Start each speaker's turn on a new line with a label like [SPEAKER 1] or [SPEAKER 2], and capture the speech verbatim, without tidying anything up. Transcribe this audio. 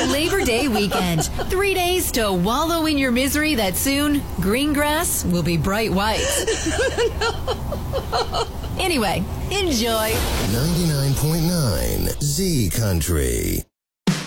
[SPEAKER 1] Labor Day weekend. Three days to wallow in your misery that soon green grass will be bright white. Anyway, enjoy.
[SPEAKER 2] ninety-nine point nine Z Country.